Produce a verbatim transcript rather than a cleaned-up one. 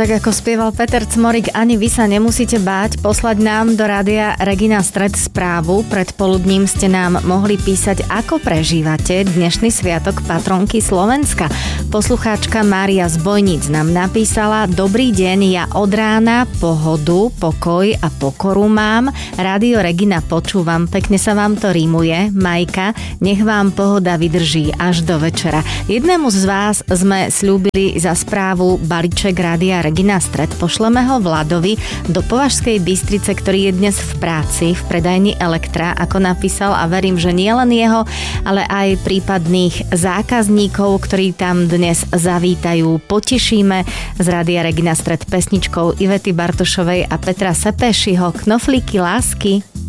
tak ako spieval Peter Cmorik, ani vy sa nemusíte báť poslať nám do rádia Regina Stred správu. Pred poludním ste nám mohli písať, ako prežívate dnešný sviatok patronky Slovenska. Poslucháčka Mária z Bojníc nám napísala: Dobrý deň, ja od rána pohodu, pokoj a pokoru mám. Rádio Regina počúvam, pekne sa vám to rímuje. Majka, nech vám pohoda vydrží až do večera. Jednému z vás sme sľúbili za správu balíček Rádia Regina Stred. Pošleme ho Vladovi do Považskej Bystrice, ktorý je dnes v práci v predajni Elektra, ako napísal, a verím, že nie len jeho, ale aj prípadných zákazníkov, ktorí tam dnes zavítajú. Potešíme z Rádia Regina Stred pesničkou Ivety Bartošovej a Petra Sepešiho Knoflíky lásky.